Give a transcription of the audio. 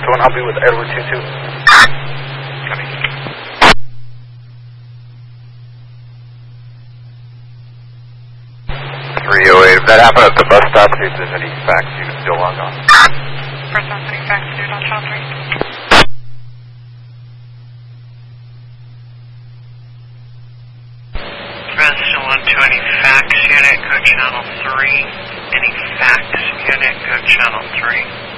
1, I'll be with Edward 22. Copy. 308, if that happened at the bus stop, see if there's any fax you can still log on. Press on any fax dude on channel 3. Resident 1 to any fax unit, go channel 3. Any fax unit, go channel 3.